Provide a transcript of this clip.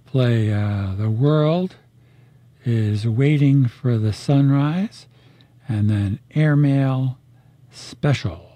play The World is Waiting for the Sunrise, and then Airmail Special.